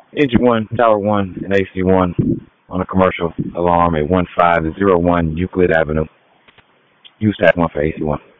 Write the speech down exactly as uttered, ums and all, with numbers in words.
Engine one, Tower one, and A C one on a commercial alarm at one five zero one Euclid Avenue. Use that one for A C one.